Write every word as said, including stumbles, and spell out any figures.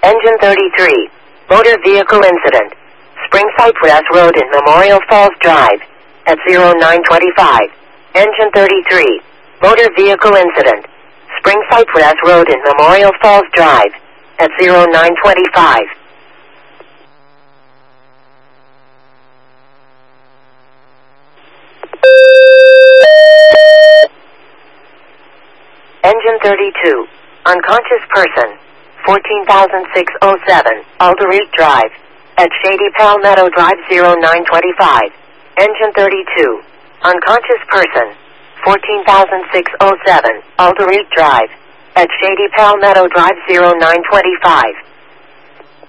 Engine thirty-three. Motor vehicle incident. Spring Cypress Road in Memorial Falls Drive. At zero nine twenty-five. Engine thirty-three. Motor vehicle incident. Spring Cypress Road in Memorial Falls Drive. At zero nine twenty-five. Engine thirty-two. Unconscious person. fourteen thousand six hundred seven, Alderete Drive. At Shady Palmetto Drive zero nine twenty-five. Engine thirty-two. Unconscious person. fourteen thousand six hundred seven, Alderete Drive. At Shady Palmetto Drive zero nine twenty-five.